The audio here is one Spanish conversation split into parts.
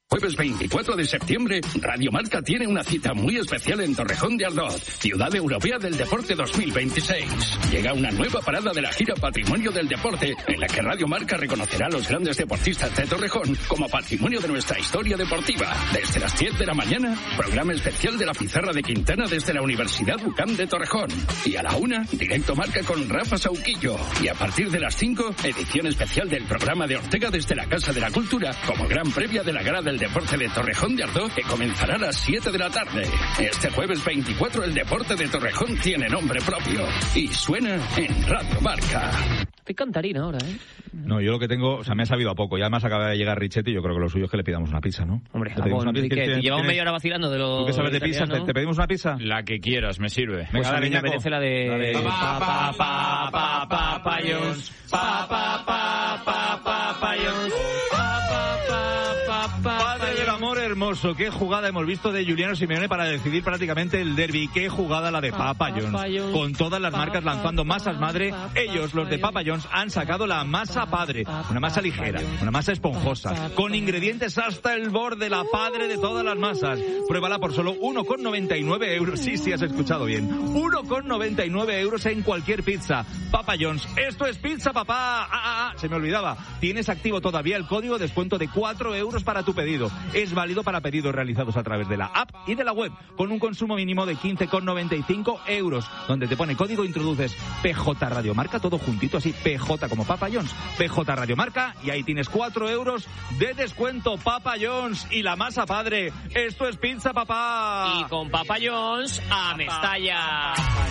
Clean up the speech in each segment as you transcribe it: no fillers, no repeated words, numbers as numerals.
Jueves 24 de septiembre, Radio Marca tiene una cita muy especial en Torrejón de Ardoz, Ciudad Europea del Deporte 2026. Llega una nueva parada de la gira Patrimonio del Deporte, en la que Radio Marca reconocerá a los grandes deportistas de Torrejón como patrimonio de nuestra historia deportiva. Desde las 10 de la mañana, programa especial de la Pizarra de Quintana desde la Universidad UCAM de Torrejón. Y a la 1, directo Marca con Rafa Sauquillo. Y a partir de las 5, edición especial del programa de Ortega desde la Casa de la Cultura, como gran previa de la Gala del Deporte de Torrejón de Ardoz, que comenzará a las 7 de la tarde. Este jueves 24 el deporte de Torrejón tiene nombre propio y suena en Radio Marca. Estoy cantarín ahora, ¿eh? No, yo lo que tengo, o sea, me ha sabido a poco. Y además acaba de llegar Richetti y yo creo que lo suyo es que le pidamos una pizza, ¿no? Hombre, jamón, llevamos media hora vacilando de lo... ¿Tú qué sabes de pizza? ¿Te pedimos una pizza? La que quieras, me sirve. Pues a mí me apetece la de... Papayons. Padre del amor hermoso, qué jugada hemos visto de Juliano Simeone para decidir prácticamente el derbi. Qué jugada la de Papa John's. Con todas las marcas lanzando masas madre, ellos, los de Papa John's, han sacado la masa padre. Una masa ligera, una masa esponjosa, con ingredientes hasta el borde, la padre de todas las masas. Pruébala por solo 1,99 euros. Sí, has escuchado bien. 1,99 euros en cualquier pizza. Papa John's. Esto es pizza, papá. Se me olvidaba. Tienes activo todavía el código de descuento de 4 euros para tu pedido. Es válido para pedidos realizados a través de la app y de la web, con un consumo mínimo de 15,95 euros. Donde te pone código, introduces PJ Radio Marca, todo juntito así, PJ como Papa John's, PJ Radio Marca, y ahí tienes 4 euros de descuento. Papa John's y la masa padre. Esto es pizza, papá. Y con Papa John's a Mestalla.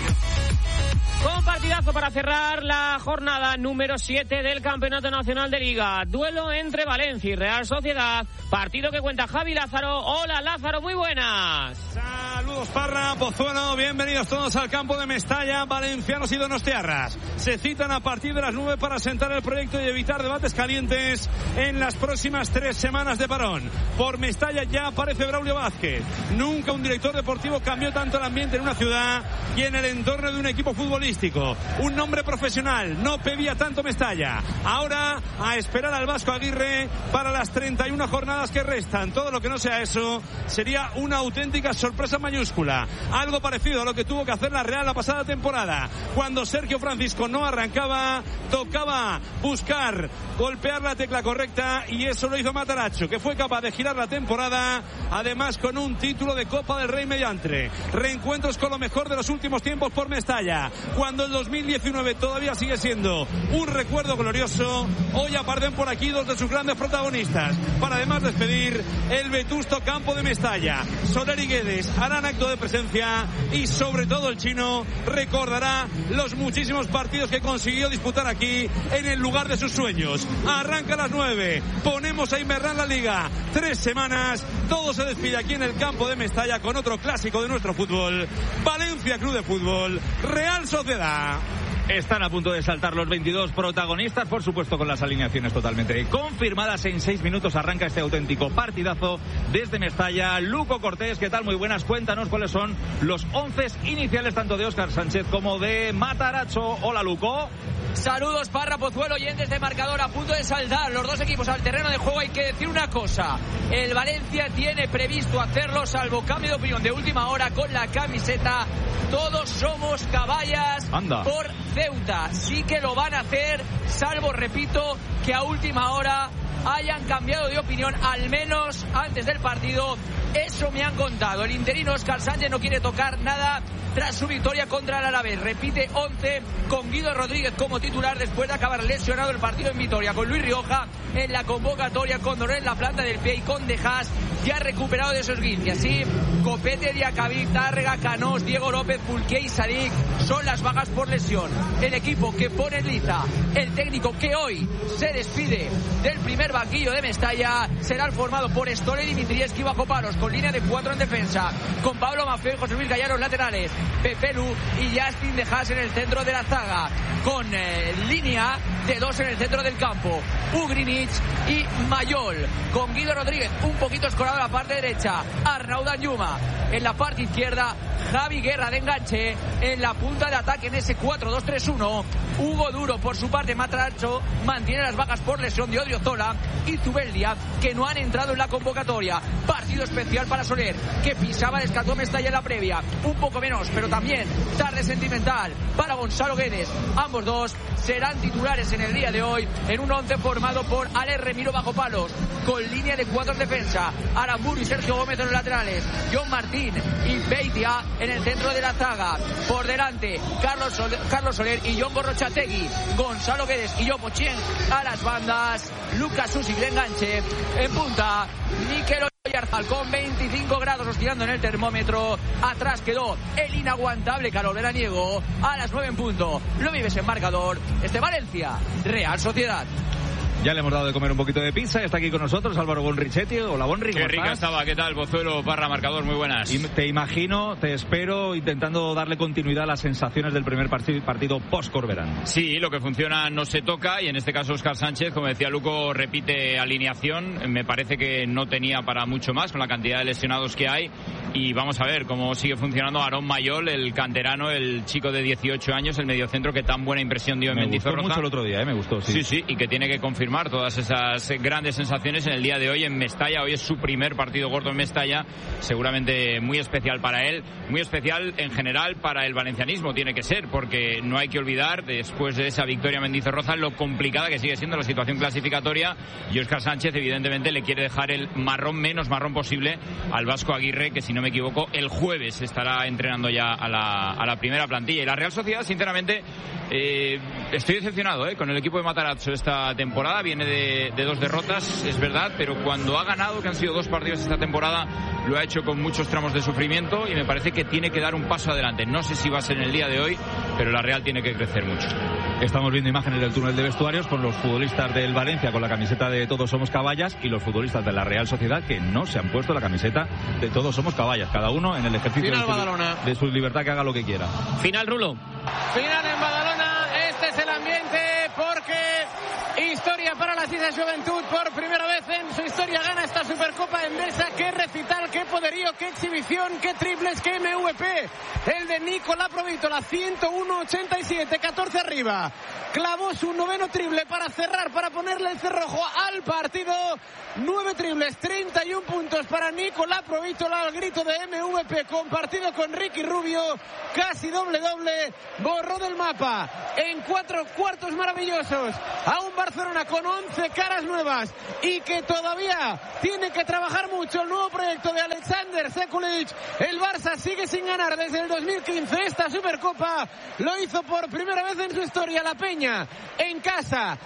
Con partidazo para cerrar la jornada número 7 del Campeonato Nacional de Liga. Duelo entre Valencia y Real Sociedad. Partido que cuenta Javi Lázaro. Hola Lázaro, muy buenas. Saludos Parra, Pozuelo, bienvenidos todos al campo de Mestalla. Valencianos y donostiarras se citan a partir de las 9 para sentar el proyecto y evitar debates calientes en las próximas 3 semanas de parón. Por Mestalla ya aparece Braulio Vázquez. Nunca un director deportivo cambió tanto el ambiente en una ciudad y en el entorno de un equipo futbolístico. Un nombre profesional, no pedía tanto Mestalla. Ahora a esperar al Vasco Aguirre para las 31 jornadas que restan. Todo lo que no sea eso sería una auténtica sorpresa mayúscula. Algo parecido a lo que tuvo que hacer la Real la pasada temporada, cuando Sergio Francisco no arrancaba, tocaba buscar, golpear la tecla correcta, y eso lo hizo Matarazzo, que fue capaz de girar la temporada, además con un título de Copa del Rey mediante. Reencuentros con lo mejor de los últimos tiempos por Mestalla, cuando el 2019 todavía sigue siendo un recuerdo glorioso. Hoy aparecen por aquí dos de sus grandes protagonistas para además despedir el vetusto campo de Mestalla. Soler y Guedes harán acto de presencia y sobre todo el chino recordará los muchísimos partidos que consiguió disputar aquí en el lugar de sus sueños. Arranca a las 9, ponemos a invernar la liga. 3 semanas, todo se despide aquí en el campo de Mestalla con otro clásico de nuestro fútbol. Valencia Club de Fútbol, Real Sociedad. Están a punto de saltar los 22 protagonistas, por supuesto con las alineaciones totalmente confirmadas. En 6 minutos arranca este auténtico partidazo desde Mestalla. Luco Cortés, ¿qué tal? Muy buenas, cuéntanos cuáles son los 11 iniciales tanto de Óscar Sánchez como de Matarazzo. Hola Luco. Saludos Parra, Pozuelo, oyentes de marcador, a punto de saltar los dos equipos al terreno de juego. Hay que decir una cosa, el Valencia tiene previsto hacerlo, salvo cambio de opinión de última hora con la camiseta. Todos somos caballas. Anda. Por Ceuta, sí que lo van a hacer, salvo, repito, que a última hora hayan cambiado de opinión, al menos antes del partido. Eso me han contado. El interino Óscar Sánchez no quiere tocar nada tras su victoria contra el Alavés. Repite 11 con Guido Rodríguez como titular después de acabar lesionado el partido en Vitoria, con Luis Rioja en la convocatoria, con Doré en la planta del pie y con De Haas ya recuperado de esos guinces. Así, Copete, Diacabí, Tárrega, Canós, Diego López, Fulqué y Sadik son las bajas por lesión. El equipo que pone en liza el técnico que hoy se despide del primer banquillo de Mestalla será el formado por Stoller y Dimitrievski bajo palos, con línea de 4 en defensa, con Pablo Maffeo y José Luis Gallardo en laterales, Pepe Lu y Justin De Haas en el centro de la zaga, con línea de 2 en el centro del campo, Ugrinic y Mayol, con Guido Rodríguez un poquito escorado en la parte derecha, Arnaud Danjuma en la parte izquierda, Javi Guerra de enganche en la punta de ataque en ese 4-2-3-1, Hugo Duro por su parte. Matarazzo mantiene las bajas por lesión de Odriozola y Zubeldia, que no han entrado en la convocatoria. Partido especial para Soler, que pisaba el Escató Mestalla en la previa, un poco menos, pero también tarde sentimental para Gonzalo Guedes. Ambos dos serán titulares en el día de hoy en un 11 formado por Alex Remiro bajo palos, con línea de 4 en defensa, Aramburu y Sergio Gómez en los laterales, John Martín y Beitia en el centro de la zaga. Por delante, Carlos Soler y John Gorrochategui, Gonzalo Guedes y Yopo Chien a las bandas, Lucas Usyk de enganche, en punta Mikel Oyarzabal con 25 grados oscilando en el termómetro. Atrás quedó el inaguantable calor veraniego. A las 9 en punto lo vives en marcador. Valencia, Real Sociedad. Ya le hemos dado de comer un poquito de pizza y está aquí con nosotros Álvaro Bonrichetti. Hola, Bonri. Qué rica estaba. ¿Qué tal, Pozuelo, barra marcador? Muy buenas. Y te imagino, te espero intentando darle continuidad a las sensaciones del primer partido post-Corberán. Sí, lo que funciona no se toca y en este caso Óscar Sánchez, como decía Luco, repite alineación. Me parece que no tenía para mucho más con la cantidad de lesionados que hay. Y vamos a ver cómo sigue funcionando Aarón Mayol, el canterano, el chico de 18 años, el mediocentro que tan buena impresión dio en Mendizorroza. Me gustó mucho el otro día, me gustó. Sí, y que tiene que confirmar todas esas grandes sensaciones en el día de hoy en Mestalla. Hoy es su primer partido gordo en Mestalla, seguramente muy especial para él, muy especial en general para el valencianismo, tiene que ser, porque no hay que olvidar, después de esa victoria en Mendizorroza, lo complicada que sigue siendo la situación clasificatoria, y Óscar Sánchez evidentemente le quiere dejar el menos marrón posible al Vasco Aguirre, que si no me equivoco el jueves estará entrenando ya a la primera plantilla. Y la Real Sociedad, sinceramente, estoy decepcionado con el equipo de Matarazzo esta temporada. Viene de 2 derrotas, es verdad, pero cuando ha ganado, que han sido 2 partidos esta temporada, lo ha hecho con muchos tramos de sufrimiento y me parece que tiene que dar un paso adelante. No sé si va a ser en el día de hoy, pero la Real tiene que crecer mucho. Estamos viendo imágenes del túnel de vestuarios con los futbolistas del Valencia con la camiseta de Todos Somos Caballas y los futbolistas de la Real Sociedad que no se han puesto la camiseta de Todos Somos Caballas, cada uno en el ejercicio de su libertad, que haga lo que quiera. Final, Rulo. Final en Badalona, este es el ambiente porque historia para la Sisa Juventud, por primera vez en su historia gana esta Supercopa Endesa. Qué recital, qué poderío, qué exhibición, qué triples, qué MVP. El de Nicolás Provítola, 101-87, 14 arriba. Clavó su 9º triple para cerrar, para ponerle el cerrojo al partido. 9 triples, 31 puntos para Nicolás Provítola, al grito de MVP, compartido con Ricky Rubio, casi doble-doble, borró del mapa en 4 cuartos maravillosos a un Barcelona con 11 caras nuevas y que todavía tiene que trabajar mucho el nuevo proyecto de Alexander Sekulic. El Barça sigue sin ganar desde el 2015 esta Supercopa, lo hizo por primera vez en su historia la Peña en casa,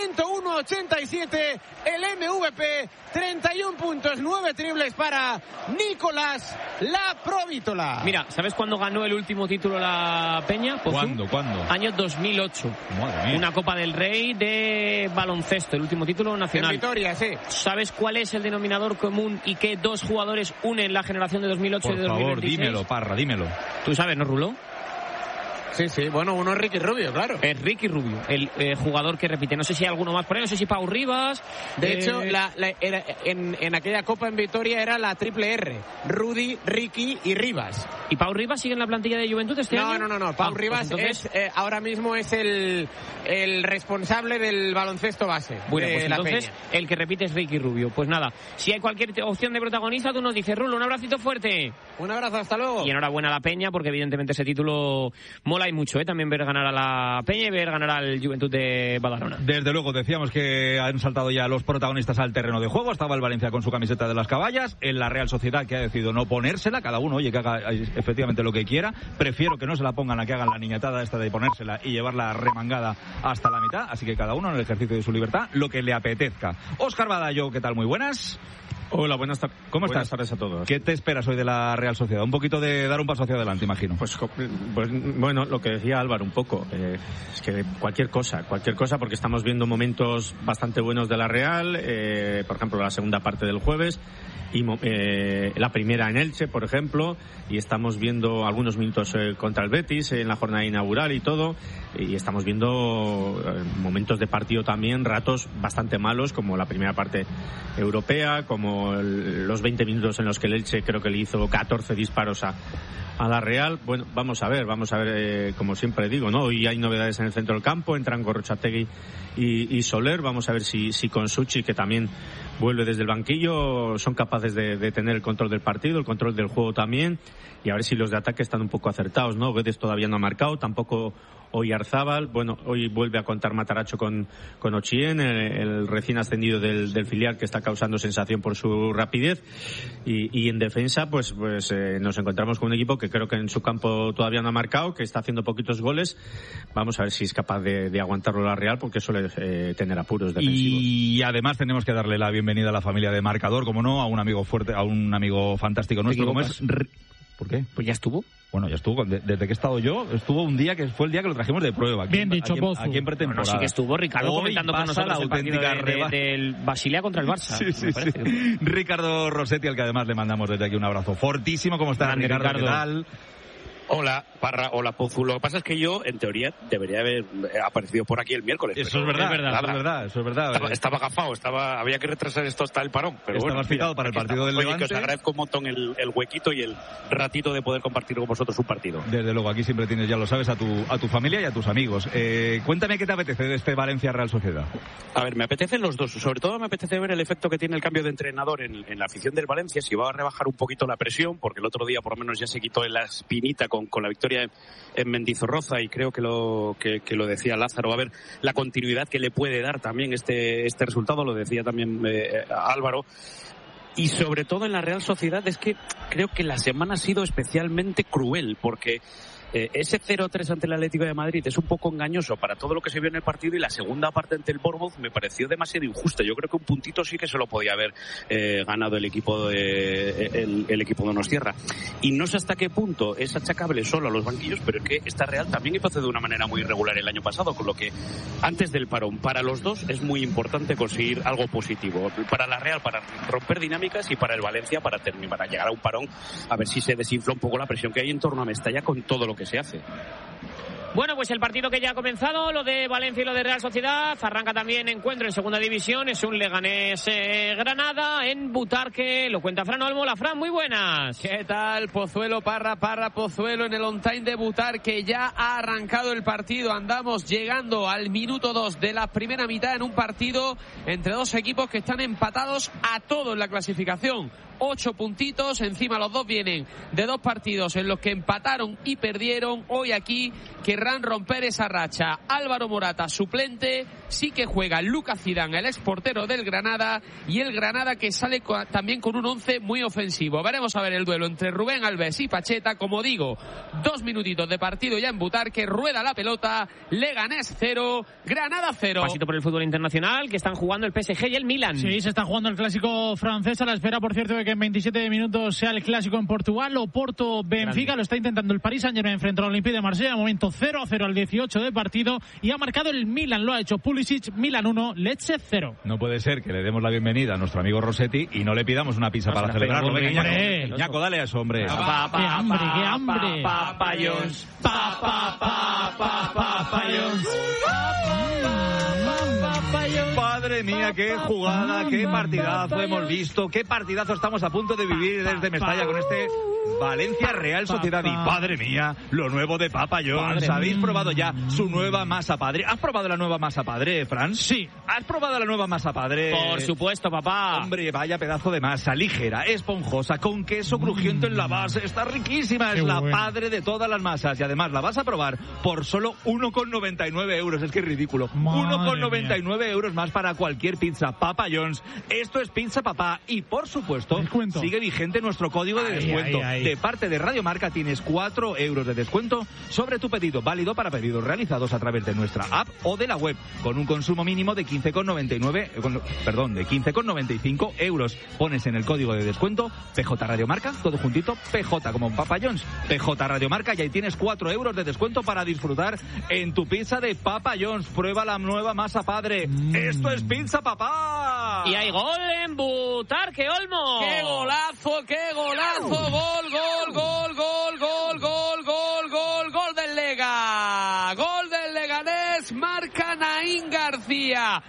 101-87, el MVP, 31 puntos, 9 triples para Nicolás La Provítola. Mira, ¿sabes cuándo ganó el último título la Peña? ¿Cuándo? Año 2008. Madre mía. Una Copa del Rey de baloncesto, el último título nacional. En Vitoria, sí. ¿Sabes cuál es el denominador común y qué 2 jugadores unen la generación de 2008 y de 2026? Por favor, dímelo, Parra, dímelo. Tú sabes, ¿no, Rulo? Sí, bueno, uno es Ricky Rubio, claro. Es Ricky Rubio, el jugador que repite. No sé si hay alguno más por ahí, no sé si Pau Rivas. De hecho, en aquella Copa en Vitoria era la triple R. Rudy, Ricky y Rivas. ¿Y Pau Rivas sigue en la plantilla de Juventud este año? No. Pau Rivas pues entonces... ahora mismo es el responsable del baloncesto base. Bueno, pues la entonces Peña. El que repite es Ricky Rubio. Pues nada, si hay cualquier opción de protagonista, tú nos dices, Rulo, un abracito fuerte. Un abrazo, hasta luego. Y enhorabuena a la Peña, porque evidentemente ese título mola y mucho, también ver ganar a la Peña y ver ganar al Juventud de Badalona. Desde luego, decíamos que han saltado ya los protagonistas al terreno de juego. Estaba el Valencia con su camiseta de las Caballas, en la Real Sociedad, que ha decidido no ponérsela, cada uno, oye, que haga efectivamente lo que quiera. Prefiero que no se la pongan a que hagan la niñatada esta de ponérsela y llevarla remangada hasta la mitad, así que cada uno en el ejercicio de su libertad, lo que le apetezca. Óscar Badallo, ¿qué tal? Muy buenas. Hola, buenas tardes. ¿Cómo buenas estás? Tardes a todos. ¿Qué te esperas hoy de la Real Sociedad? Un poquito de dar un paso hacia adelante, imagino. Pues bueno, lo que decía Álvaro un poco, es que cualquier cosa, porque estamos viendo momentos bastante buenos de la Real, por ejemplo, la segunda parte del jueves, y la primera en Elche, por ejemplo, y estamos viendo algunos minutos contra el Betis en la jornada inaugural y todo, y estamos viendo momentos de partido también, ratos bastante malos, como la primera parte europea, como como los 20 minutos en los que el Elche creo que le hizo 14 disparos a la Real. Bueno, vamos a ver, como siempre digo, ¿no? Hoy hay novedades en el centro del campo, entran Gorrochategui y Soler. Vamos a ver si con Suchi, que también vuelve desde el banquillo, son capaces de tener el control del partido, el control del juego también, y a ver si los de ataque están un poco acertados, ¿no? Guedes todavía no ha marcado, tampoco hoy Arzábal. Bueno, hoy vuelve a contar Mataracho con Ochien, el recién ascendido del filial, que está causando sensación por su rapidez, y en defensa pues nos encontramos con un equipo que creo que en su campo todavía no ha marcado, que está haciendo poquitos goles. Vamos a ver si es capaz de aguantarlo la Real, porque suele tener apuros defensivos. Y además tenemos que darle la bienvenida a la familia de Marcador, como no, a un amigo fuerte, a un amigo fantástico nuestro, como es... ¿Por qué? Pues ya estuvo. Bueno, ya estuvo. Desde que he estado yo, estuvo un día que fue el día que lo trajimos de prueba. Bien dicho, Pozu. Aquí en pretemporada. Bueno, sí que estuvo Ricardo comentando con nosotros el partido del Basilea contra el Barça. Sí. Ricardo Rossetti, al que además le mandamos desde aquí un abrazo fortísimo. ¿Cómo estás, Ricardo? ¿Qué tal? Hola, Parra, hola, Pozu. Lo que pasa es que yo, en teoría, debería haber aparecido por aquí el miércoles. Eso es verdad. Estaba agafado, había que retrasar esto hasta el parón. Pero estabas citado para el partido del Levante. Oye, que os agradezco un montón el huequito y el ratito de poder compartir con vosotros un partido. Desde luego, aquí siempre tienes, ya lo sabes, a tu familia y a tus amigos. Cuéntame qué te apetece de este Valencia-Real Sociedad. A ver, me apetecen los dos. Sobre todo me apetece ver el efecto que tiene el cambio de entrenador en la afición del Valencia, si va a rebajar un poquito la presión, porque el otro día por lo menos ya se quitó la espinita con la victoria en Mendizorroza, y creo que lo decía Lázaro. A ver la continuidad que le puede dar también este resultado, lo decía también Álvaro. Y sobre todo en la Real Sociedad, es que creo que la semana ha sido especialmente cruel, porque ese 0-3 ante el Atlético de Madrid es un poco engañoso para todo lo que se vio en el partido, y la segunda parte ante el Bournemouth me pareció demasiado injusta. Yo creo que un puntito sí que se lo podía haber ganado el equipo de Donostiarra. Y no sé hasta qué punto es achacable solo a los banquillos, pero es que esta Real también empezó de una manera muy irregular el año pasado, con lo que antes del parón, para los dos es muy importante conseguir algo positivo. Para la Real, para romper dinámicas, y para el Valencia, para llegar a un parón, a ver si se desinfla un poco la presión que hay en torno a Mestalla con todo lo que se hace. Bueno, pues el partido que ya ha comenzado, lo de Valencia y lo de Real Sociedad, arranca también encuentro en segunda división, es un Leganés Granada en Butarque, lo cuenta Fran Olmo. La Fran, muy buenas. ¿Qué tal, Pozuelo? Parra, Pozuelo en el on time de Butarque, ya ha arrancado el partido, andamos llegando al minuto 2 de la primera mitad en un partido entre dos equipos que están empatados a todo en la clasificación. 8 puntitos, encima los dos vienen de dos partidos en los que empataron y perdieron. Hoy aquí querrán romper esa racha. Álvaro Morata, suplente, sí que juega Lucas Zidane, el exportero del Granada, y el Granada que sale también con un 11 muy ofensivo. Veremos a ver el duelo entre Rubén Alves y Pacheta. Como digo, 2 minutitos de partido ya en Butarque, rueda la pelota, Leganés 0, Granada 0. Pasito por el fútbol internacional, que están jugando el PSG y el Milan. Sí, se está jugando el clásico francés, a la espera, por cierto, de que en 27 minutos sea el clásico en Portugal. Oporto-Benfica, lo está intentando el Paris Saint-Germain frente al Olympique de Marsella. De momento 0-0 al 18 de partido, y ha marcado el Milan, lo ha hecho Pulisic. Milan 1, Lecce 0. No puede ser que le demos la bienvenida a nuestro amigo Rossetti y no le pidamos una pizza para celebrarlo. Venga, Ñaco, dale a eso, hombre. ¡Qué hambre! Papayons. Madre mía, qué jugada, qué partidazo hemos visto, qué partidazo estamos a punto de vivir desde Mestalla con este Valencia Real Sociedad. Y padre mía, lo nuevo de Papa John's. ¿Habéis probado ya su nueva masa padre? ¿Has probado la nueva masa padre, Fran? Sí. ¿Has probado la nueva masa padre? Por supuesto, papá. Hombre, vaya pedazo de masa, ligera, esponjosa, con queso crujiente en la base. Está riquísima, es la padre de todas las masas. Y además la vas a probar por solo 1,99 euros. Es que es ridículo. 1,99 euros más para cualquier pizza. Papa John's. Esto es Pizza Papá. Y por supuesto, sigue vigente nuestro código de descuento. De parte de Radio Marca tienes 4 euros de descuento sobre tu pedido, válido para pedidos realizados a través de nuestra app o de la web, con un consumo mínimo de 15,95 euros. Pones en el código de descuento PJ Radio Marca, todo juntito, PJ como Papa John's, PJ Radio Marca, y ahí tienes 4 euros de descuento para disfrutar en tu pizza de Papa John's. Prueba la nueva masa padre. Esto es Pizza Papá. Y hay gol en Butarque, Olmo. ¡Qué golazo, qué golazo! Gol del Lega. Gol del Leganés, marca Naín García. A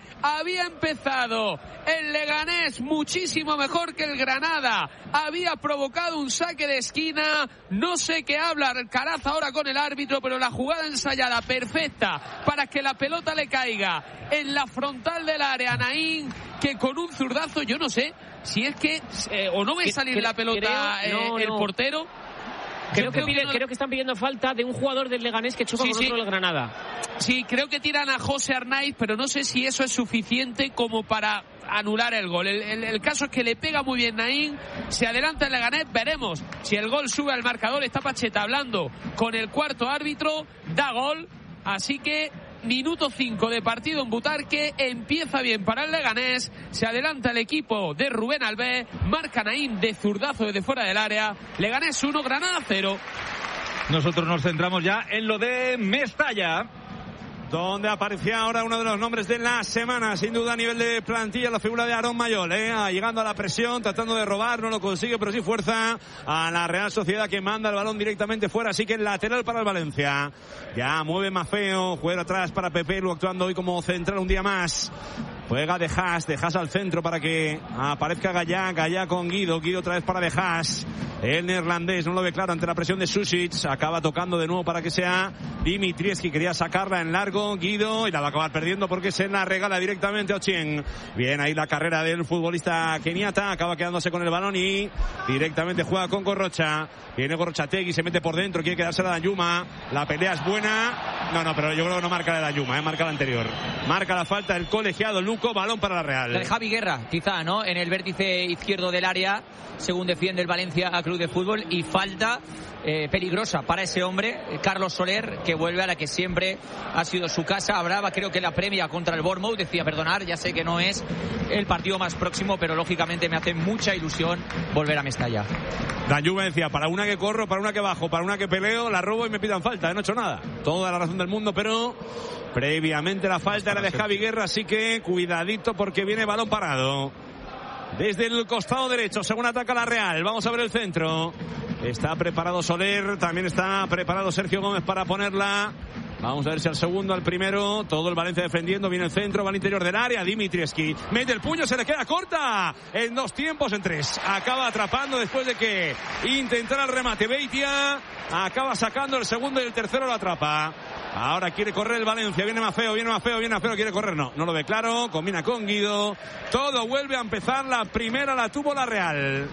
había empezado el Leganés muchísimo mejor que el Granada, había provocado un saque de esquina, no sé qué habla Alcaraz ahora con el árbitro, pero la jugada ensayada perfecta para que la pelota le caiga en la frontal del área a Naín, que con un zurdazo, yo no sé si es que o no ve salir la pelota el portero. Creo que están pidiendo falta de un jugador del Leganés que choca con otro del Granada. Sí, creo que tiran a José Arnaiz, pero no sé si eso es suficiente como para anular el gol. El caso es que le pega muy bien Naín, se adelanta el Leganés, veremos si el gol sube al marcador. Está Pacheta hablando con el cuarto árbitro, da gol, así que minuto 5 de partido en Butarque, empieza bien para el Leganés, se adelanta el equipo de Rubén Albé, marca Naín de zurdazo desde fuera del área, Leganés 1, Granada 0. Nosotros nos centramos ya en lo de Mestalla, donde aparecía ahora uno de los nombres de la semana, sin duda a nivel de plantilla, la figura de Aarón Mayol, llegando a la presión, tratando de robar, no lo consigue, pero sí fuerza a la Real Sociedad, que manda el balón directamente fuera, así que el lateral para el Valencia. Ya mueve Mafeo, juega atrás para Pepelu, actuando hoy como central un día más. Juega de Haas al centro para que aparezca Gallá con Guido otra vez para de Haas. El neerlandés no lo ve claro ante la presión de Sušić, acaba tocando de nuevo para que sea Dimitrievski, quería sacarla en largo Guido y la va a acabar perdiendo porque se la regala directamente a Ochieng. Bien ahí la carrera del futbolista keniata, acaba quedándose con el balón y directamente juega con Gorrocha. Viene Gorrochategui, se mete por dentro, quiere quedarse la Danjuma, la pelea es buena, no, pero yo creo que no marca la Danjuma, marca la anterior, marca la falta del colegiado Luco, balón para la Real. La de Javi Guerra, quizá, ¿no? En el vértice izquierdo del área, según defiende el Valencia Club de Fútbol, y falta peligrosa para ese hombre, Carlos Soler, que vuelve a la que siempre ha sido su casa. Brava, creo que la premia contra el Bournemouth, decía perdonar, ya sé que no es el partido más próximo, pero lógicamente me hace mucha ilusión volver a Mestalla. Danjuma decía, para una que corro, para una que bajo, para una que peleo, la robo y me pidan falta, no he hecho nada. Toda la razón del mundo, pero previamente la falta era de Javi Guerra, así que cuidadito porque viene balón parado. Desde el costado derecho, según ataca la Real, vamos a ver el centro. Está preparado Soler, también está preparado Sergio Gómez para ponerla. Vamos a ver si al segundo, al primero, todo el Valencia defendiendo, viene el centro, va al interior del área, Dimitrievski, mete el puño, se le queda corta, en 2 tiempos, en 3, acaba atrapando después de que intentara el remate Beitia, acaba sacando el segundo y el tercero lo atrapa. Ahora quiere correr el Valencia, viene Mafeo, quiere correr, no lo ve claro, combina con Guido, todo vuelve a empezar, la primera la tuvo la Real.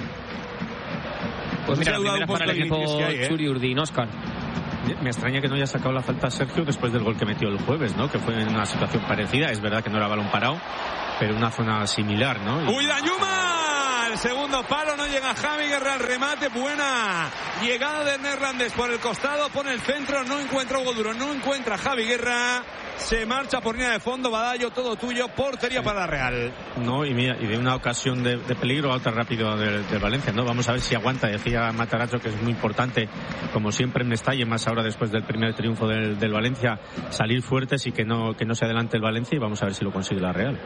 Pues mira, la primera para el equipo Txuri Urdin, Óscar. Me extraña que no haya sacado la falta Sergio después del gol que metió el jueves, ¿no? Que fue en una situación parecida, es verdad que no era balón parado, pero una zona similar, ¿no? ¡Uy, Danjuma! El segundo palo, no llega Javi Guerra al remate, buena llegada del neerlandés por el costado, pone el centro, no encuentra Hugo Duro, no encuentra Javi Guerra, se marcha por línea de fondo, Badallo, todo tuyo, portería para la Real. No, y mira, y de una ocasión de peligro alta rápido de Valencia, ¿no? Vamos a ver si aguanta, decía Matarazzo que es muy importante, como siempre en Mestalla, más ahora después del primer triunfo del Valencia, salir fuertes y que no se adelante el Valencia, y vamos a ver si lo consigue la Real.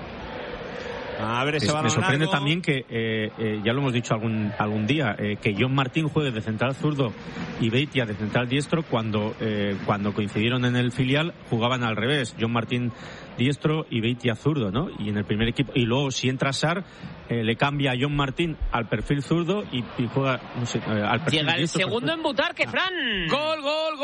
A ver, me sorprende también que, ya lo hemos dicho algún día, que John Martín juegue de central zurdo y Beitia de central diestro cuando coincidieron en el filial jugaban al revés, John Martín diestro y Beitia zurdo, ¿no? Y en el primer equipo, y luego si entra Sar, le cambia a John Martín al perfil zurdo y juega, no sé, al perfil llega el diestro, segundo en Butarque, Fran. Gol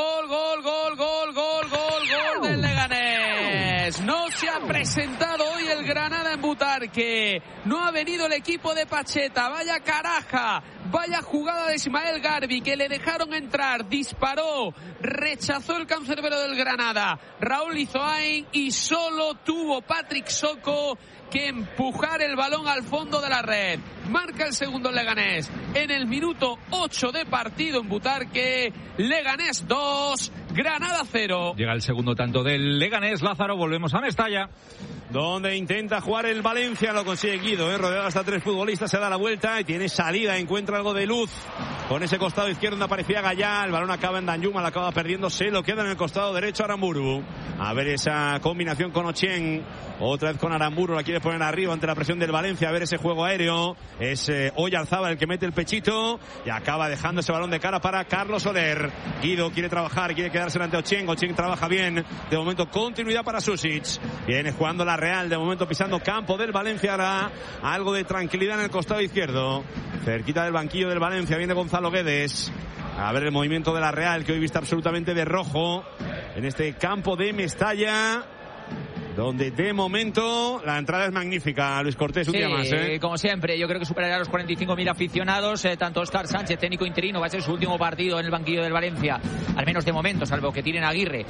del Leganés. No se ha presentado hoy el Granada en Butarque, no ha venido el equipo de Pacheta, vaya caraja, vaya jugada de Ismael Garbi, que le dejaron entrar, disparó, rechazó el cancerbero del Granada, Raúl Izoain, y solo tuvo Patrick Soko que empujar el balón al fondo de la red. Marca el segundo el Leganés en el minuto 8 de partido en Butarque. Leganés 2, Granada 0. Llega el segundo tanto del Leganés. Lázaro, volvemos a Mestalla, donde intenta jugar el Valencia, lo consigue Guido, rodeado hasta 3 futbolistas, se da la vuelta y tiene salida, encuentra algo de luz con ese costado izquierdo donde aparecía Gallá, el balón acaba en Danjuma, la acaba perdiendo, se lo queda en el costado derecho Aramburu. A ver esa combinación con Ochieng, Otra vez con Aramburu, la quiere poner arriba ante la presión del Valencia. A ver ese juego aéreo. Es Oyarzábal el que mete el pechito y acaba dejando ese balón de cara para Carlos Soler. Guido quiere trabajar, quiere quedarse ante Ocheng. Ocheng trabaja bien. De momento continuidad para Susic. Viene jugando la Real, de momento pisando campo del Valencia. Ahora algo de tranquilidad en el costado izquierdo. Cerquita del banquillo del Valencia viene Gonzalo Guedes. A ver el movimiento de la Real, que hoy viste absolutamente de rojo en este campo de Mestalla, donde de momento la entrada es magnífica. Luis Cortés, un día más, como siempre, yo creo que superará los 45.000 aficionados. Tanto Óscar Sánchez, técnico interino, va a ser su último partido en el banquillo del Valencia, al menos de momento, salvo que tiren a Aguirre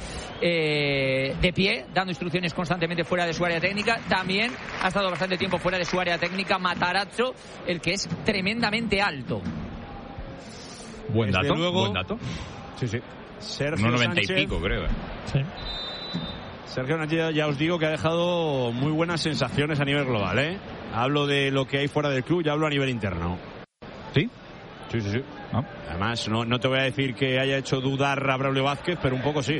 de pie, dando instrucciones constantemente fuera de su área técnica. También ha estado bastante tiempo fuera de su área técnica Matarazzo, el que es tremendamente alto. Buen dato, luego, buen dato. Sí, sí. Sergio 1,90 y pico, creo. Sí. Sergio Sánchez, ya os digo que ha dejado muy buenas sensaciones a nivel global, Hablo de lo que hay fuera del club, ya hablo a nivel interno. ¿Sí? Sí, sí, sí. ¿No? Además, no te voy a decir que haya hecho dudar a Braulio Vázquez, pero un poco sí,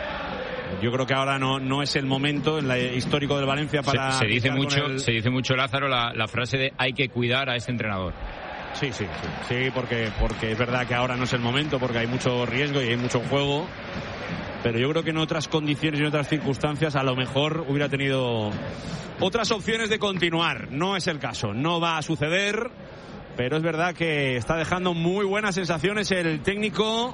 Yo creo que ahora no es el momento en el histórico del Valencia para... Se dice mucho, Lázaro, la frase de hay que cuidar a este entrenador. Sí, porque es verdad que ahora no es el momento, porque hay mucho riesgo y hay mucho juego, pero yo creo que en otras condiciones y en otras circunstancias a lo mejor hubiera tenido otras opciones de continuar. No es el caso, no va a suceder, pero es verdad que está dejando muy buenas sensaciones el técnico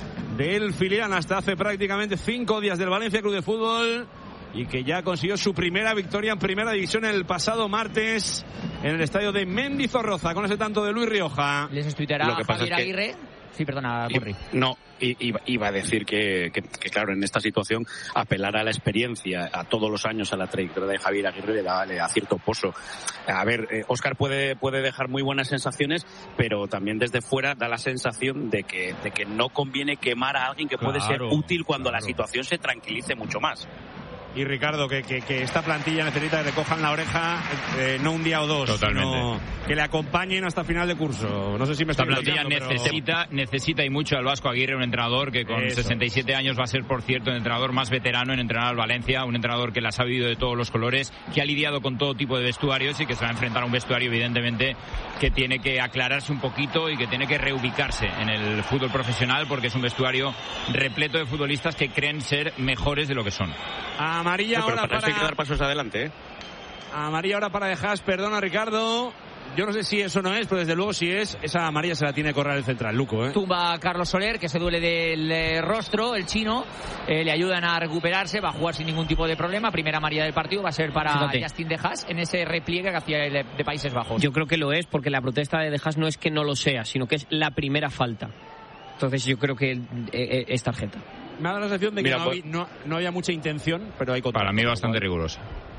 del filial hasta hace prácticamente 5 días del Valencia Club de Fútbol, y que ya consiguió su primera victoria en primera división el pasado martes en el estadio de Mendizorroza, con ese tanto de Luis Rioja. Les tuiteará a Javier Aguirre. Sí, perdona, Borri. No, iba a decir que claro, en esta situación apelar a la experiencia, a todos los años, a la trayectoria de Javier Aguirre le da cierto pozo. A ver, Óscar puede dejar muy buenas sensaciones, pero también desde fuera da la sensación de que no conviene quemar a alguien que puede ser útil cuando la situación se tranquilice mucho más. Y Ricardo, que esta plantilla necesita que le cojan la oreja, no un día o dos, sino que le acompañen hasta final de curso. No sé si me esta plantilla necesita y mucho al Vasco Aguirre, un entrenador que con 67 años va a ser, por cierto, el entrenador más veterano en entrenar al Valencia, un entrenador que la ha sabido de todos los colores, que ha lidiado con todo tipo de vestuarios y que se va a enfrentar a un vestuario, evidentemente, que tiene que aclararse un poquito y que tiene que reubicarse en el fútbol profesional, porque es un vestuario repleto de futbolistas que creen ser mejores de lo que son. Amarilla ahora para... hay que dar pasos adelante, Amarilla ahora para De Haas, perdona Ricardo. Yo no sé si eso no es, pero desde luego si es, esa amarilla se la tiene que correr el central, Luco. Tumba a Carlos Soler, que se duele del rostro, el chino. Le ayudan a recuperarse, va a jugar sin ningún tipo de problema. Primera amarilla del partido va a ser para Justin De Haas en ese repliegue que hacía el de Países Bajos. Yo creo que lo es, porque la protesta de Haas no es que no lo sea, sino que es la primera falta. Entonces yo creo que es tarjeta. Me da la sensación de que no había mucha intención, pero hay control. Para mí bastante rigurosa.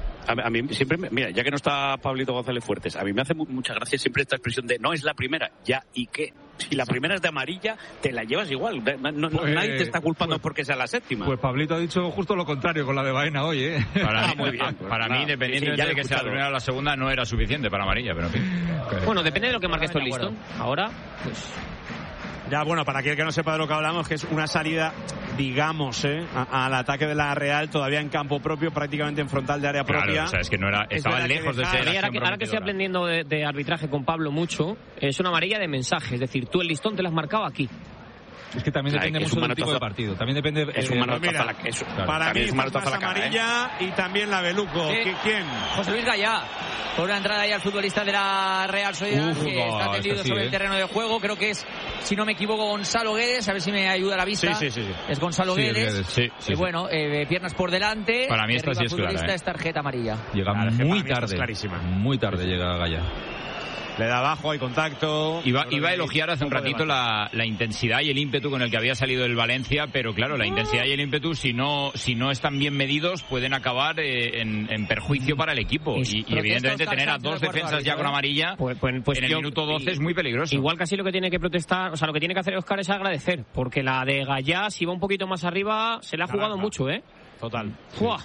A mí siempre, mira, ya que no está Pablito González Fuertes, a mí me hace mucha gracia siempre esta expresión de no es la primera, ya, ¿y qué? Si la primera es de amarilla, te la llevas igual. Nadie te está culpando porque sea la séptima. Pues Pablito ha dicho justo lo contrario con la de Baena hoy, Muy bien. Para mí, independientemente de que sea la primera o la segunda, no era suficiente para amarilla, pero en fin. Bueno, depende de lo que marques tú el listón. Ahora, pues... Ya, bueno, para aquel que no sepa de lo que hablamos, que es una salida, digamos, al ataque de la Real, todavía en campo propio, prácticamente en frontal de área propia. Claro, o sea, es que no era, estaba lejos de ser. Ahora que estoy aprendiendo de arbitraje con Pablo mucho, es una amarilla de mensaje, es decir, tú el listón te lo has marcado aquí. Es que también depende mucho del tipo de partido. También depende. Es un manotazo para mí es más amarilla y también la Beluco. ¿Quién? José Luis Gallá. Por una entrada ahí al futbolista de la Real Sociedad, que está tendido sobre el terreno de juego. Creo que es, si no me equivoco, Gonzalo Guedes. A ver si me ayuda la vista. Sí. Es Gonzalo Guedes. Sí. Bueno, piernas por delante. Para mí esta sí es clara. Es tarjeta amarilla. Llega muy tarde. Muy tarde llega Gallá. Le da abajo, hay contacto. Iba a elogiar hace un ratito la intensidad y el ímpetu con el que había salido el Valencia, pero claro, la intensidad y el ímpetu, si no están bien medidos, pueden acabar en perjuicio para el equipo. Y evidentemente tener a dos defensas ya con amarilla pues en el minuto 12 es muy peligroso. Igual casi lo que tiene que protestar, o sea, lo que tiene que hacer Óscar es agradecer, porque la de Gallá, si va un poquito más arriba, se le ha jugado mucho, Total. ¡Fua!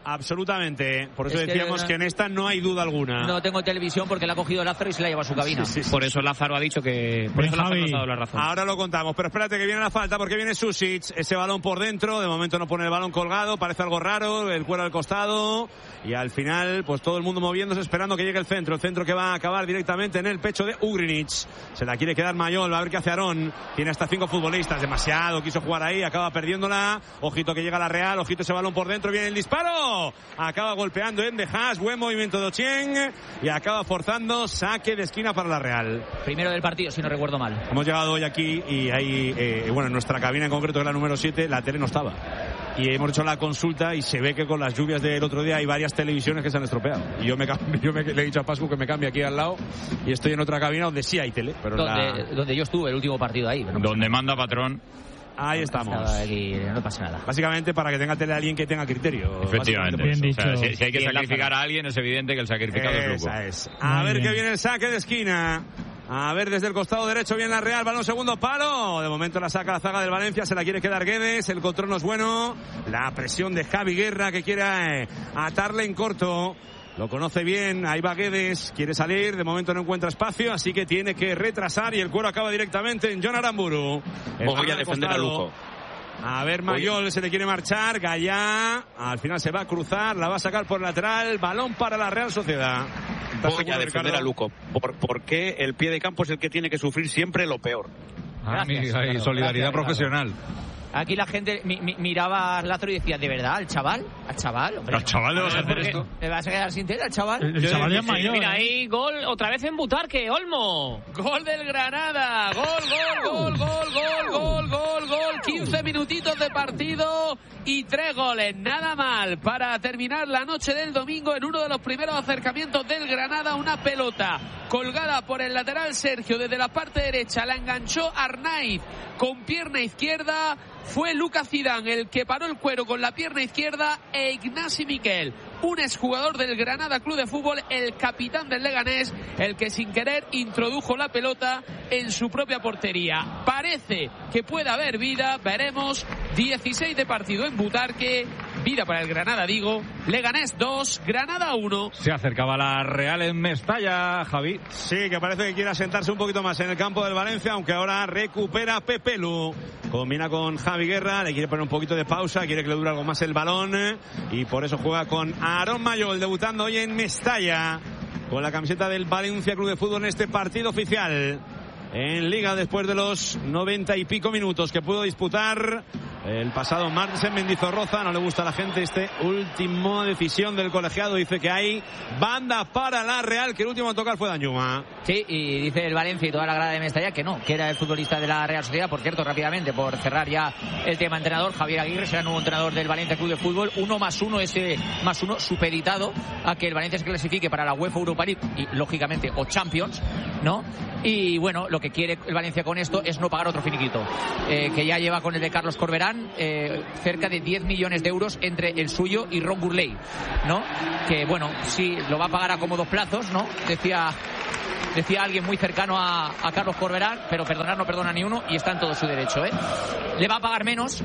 Absolutamente. Por eso decíamos que en esta no hay duda alguna. No tengo televisión porque la ha cogido Lázaro y se la lleva a su cabina. Por eso Lázaro ha dicho que... Por eso Lázaro nos ha dado la razón. Ahora lo contamos, pero espérate que viene la falta porque viene Susic. Ese balón por dentro, de momento no pone el balón colgado, parece algo raro, el cuero al costado y al final pues todo el mundo moviéndose esperando que llegue el centro que va a acabar directamente en el pecho de Ugrinic. Se la quiere quedar Mayol, va a ver qué hace Aarón. Tiene hasta 5 futbolistas, demasiado, quiso jugar ahí, acaba perdiéndola. Ojito que llega la Real, ojito ese balón por dentro, viene el disparo. Acaba golpeando en De Haas, buen movimiento de Ochieng y acaba forzando saque de esquina para la Real. Primero del partido, si no recuerdo mal. Hemos llegado hoy aquí y ahí, en nuestra cabina en concreto, que es la número 7, la tele no estaba. Y hemos hecho la consulta y se ve que con las lluvias del otro día hay varias televisiones que se han estropeado. Y yo le he dicho a Pascu que me cambie aquí al lado y estoy en otra cabina donde sí hay tele. Pero donde yo estuve el último partido ahí. Donde manda patrón. Ahí estamos. Aquí, no pasa nada. Básicamente para que tenga tele alguien que tenga criterio. Efectivamente. Bien dicho. O sea, si hay que sacrificar a alguien, es evidente que el sacrificado es Luco. Es. A ver que viene el saque de esquina. A ver, desde el costado derecho viene la Real, balón segundo palo. De momento la saca la zaga del Valencia, se la quiere quedar Guedes, el control no es bueno. La presión de Javi Guerra que quiere atarle en corto. Lo conoce bien, ahí va Guedes, quiere salir, de momento no encuentra espacio, así que tiene que retrasar y el cuero acaba directamente en Jon Aramburu. Voy a defender a Luco. A ver, Mayol se le quiere marchar, Gallá, al final se va a cruzar, la va a sacar por lateral, balón para la Real Sociedad. Voy a defender a Luco, porque el pie de campo es el que tiene que sufrir siempre lo peor. Hay solidaridad profesional. Aquí la gente miraba a Lázaro y decía, ¿de verdad? ¿Al chaval? Hombre, ¿Al chaval le vas a hacer esto? ¿Le vas a quedar sin tele al chaval? El chaval ya es mayor. Mira, ahí gol otra vez en Butarque, Olmo. Gol del Granada. Gol. 15 minutitos de partido y 3 goles. Nada mal para terminar la noche del domingo en uno de los primeros acercamientos del Granada. Una pelota colgada por el lateral Sergio desde la parte derecha. La enganchó Arnaiz con pierna izquierda. Fue Lucas Zidane el que paró el cuero con la pierna izquierda e Ignasi Miquel, un exjugador del Granada Club de Fútbol, el capitán del Leganés, el que sin querer introdujo la pelota en su propia portería. Parece que puede haber vida, veremos. 16 de partido en Butarque, vida para el Granada, digo. Leganés 2, Granada 1. Se acercaba la Real en Mestalla, Javi. Sí, que parece que quiere asentarse un poquito más en el campo del Valencia, aunque ahora recupera Pepe Lu. Combina con Javi Guerra, le quiere poner un poquito de pausa, quiere que le dure algo más el balón y por eso juega con Aarón Mayol, debutando hoy en Mestalla con la camiseta del Valencia Club de Fútbol en este partido oficial en Liga después de los 90 y pico minutos que pudo disputar el pasado martes en Mendizorroza. No le gusta a la gente última decisión del colegiado. Dice que hay banda para la Real, que el último a tocar fue Danjuma. Sí, y dice el Valencia y toda la grada de Mestalla que no, que era el futbolista de la Real Sociedad. Por cierto, rápidamente, por cerrar ya el tema entrenador, Javier Aguirre será nuevo entrenador del Valencia Club de Fútbol. 1+1, ese +1 supeditado a que el Valencia se clasifique para la UEFA Europa League y, lógicamente, o Champions, ¿no? Y bueno, lo que quiere el Valencia con esto es no pagar otro finiquito, que ya lleva con el de Carlos Corberán cerca de 10 millones de euros entre el suyo y Ron Gurley, ¿no? Que bueno, sí, lo va a pagar a cómodos plazos, ¿no? Decía alguien muy cercano a Carlos Corberán, pero perdonar no perdona ni uno y está en todo su derecho, ¿eh? Le va a pagar menos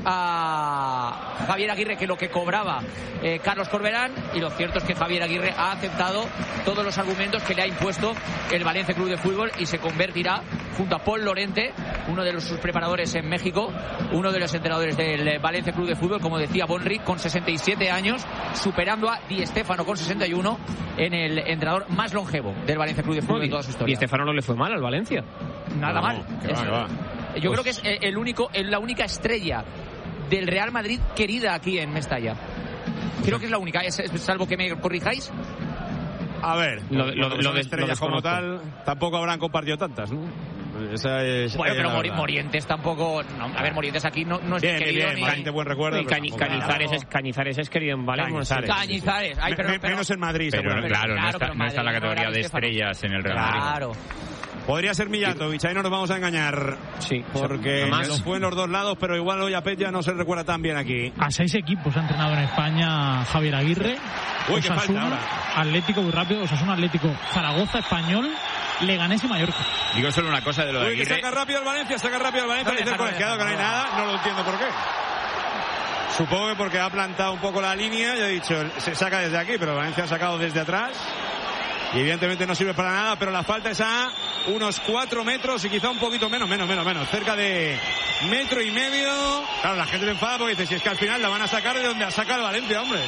a Javier Aguirre que lo que cobraba Carlos Corberán, y lo cierto es que Javier Aguirre ha aceptado todos los argumentos que le ha impuesto el Valencia Club de Fútbol y se convertirá junto a Paul Lorente, uno de sus preparadores en México, uno de los entrenadores del Valencia Club de Fútbol, como decía Bonri, con 67 años, superando a Di Stéfano con 61 en el entrenador más longevo del Valencia Club de Fútbol en toda su historia. Y Stéfano no le fue mal al Valencia. Nada mal. Yo creo que es la única estrella del Real Madrid querida aquí en Mestalla. Creo que es la única, salvo que me corrijáis. A ver, lo de estrellas como tal, tampoco habrán compartido tantas, ¿no? Esa es, bueno, pero Morientes tampoco. No, a ver, Morientes aquí no es bien, querido. Bien, buen recuerdo. Y Cañizares es querido en Valencia. Cañizares. Ay, pero menos en Madrid. Pero claro, no está en la categoría de estrellas en el Real Madrid. Claro. Podría ser Mijatovic, ahí no nos vamos a engañar. Sí, porque lo fue en los dos lados, pero igual hoy a Petja no se recuerda tan bien aquí. A 6 equipos ha entrenado en España Javier Aguirre. Uy, qué falta ahora. Atlético, muy rápido. Osasuna, Atlético, Zaragoza, Español, Leganés y Mallorca. Digo solo una cosa de lo de Aguirre. Saca rápido el Valencia, dice el colegiado que no hay nada, no lo entiendo por qué. Supongo que porque ha plantado un poco la línea y ha dicho, se saca desde aquí, pero Valencia ha sacado desde atrás. Y evidentemente no sirve para nada, pero la falta es a unos 4 metros y quizá un poquito menos, cerca de 1,5 metros. Claro, la gente se enfada porque dice, si es que al final la van a sacar de donde ha sacado Valencia, hombre.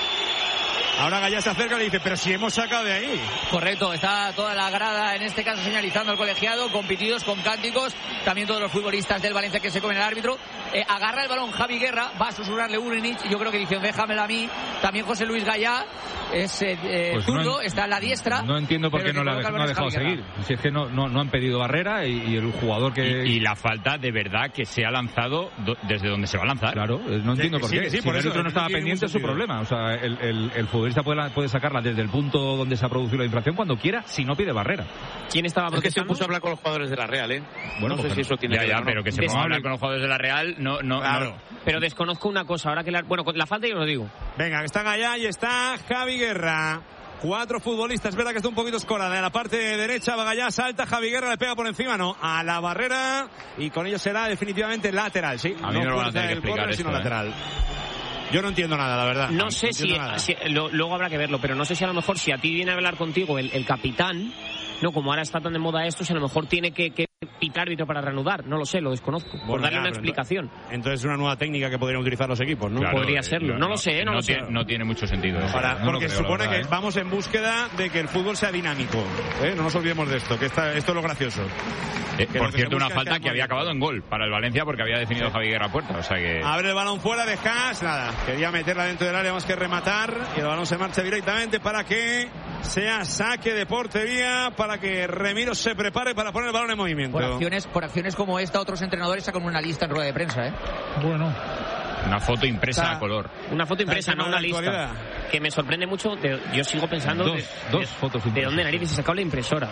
Ahora Gallá se acerca y le dice, pero si hemos sacado de ahí. Correcto, está toda la grada, en este caso señalizando al colegiado, con pitidos, con cánticos, también todos los futbolistas del Valencia que se comen al árbitro. Agarra el balón Javi Guerra, va a susurrarle Urinich, yo creo que dice, déjamela a mí. También José Luis Gallá es pues zurdo, está en la diestra. No entiendo por qué no ha dejado seguir. Si es que no han pedido barrera y el jugador que... Y la falta de verdad que se ha lanzado desde donde se va a lanzar. Claro, no entiendo por qué. Sí, si por el eso árbitro no estaba pendiente es su problema. O sea, el futbolista puede sacarla desde el punto donde se ha producido la infracción cuando quiera, si no pide barrera. ¿Quién estaba protestando? Es que se puso a hablar con los jugadores de la Real, Bueno, no sé si eso tiene que ver, ¿no? Pero que se ponga a hablar con los jugadores de la Real, no. Claro. Pero desconozco una cosa, ahora que con la falta yo lo digo. Venga, que están allá y está Javi Guerra. 4 futbolistas, es verdad que está un poquito escorada. En la parte derecha, Bagallá salta, Javi Guerra le pega por encima, a la barrera, y con ello será definitivamente lateral, sí. A mí no lo van a tener que explicar esto, sino lateral. Yo no entiendo nada, la verdad. No sé si luego habrá que verlo, pero no sé si a lo mejor si a ti viene a hablar contigo el capitán, como ahora está tan de moda esto, si a lo mejor tiene que pitar árbitro para reanudar, no lo sé, lo desconozco, por darle una explicación. Entonces es una nueva técnica que podrían utilizar los equipos, ¿no? Claro, podría serlo, no lo sé. No tiene mucho sentido. Porque supone que vamos en búsqueda de que el fútbol sea dinámico. No nos olvidemos de esto, que esto es lo gracioso. Por cierto, una falta que había acabado en gol para el Valencia porque había definido Javi Guerra a puerta. O sea que... Abre el balón fuera de Haas, nada. Quería meterla dentro del área más que rematar. Y el balón se marcha directamente para que sea saque de portería, para que Remiro se prepare para poner el balón en movimiento. Por acciones como esta, otros entrenadores sacan una lista en rueda de prensa, Bueno. Una foto impresa a color. Una foto impresa, no una lista. Que me sorprende mucho. Yo sigo pensando dos fotos de dónde narices se sacó la impresora.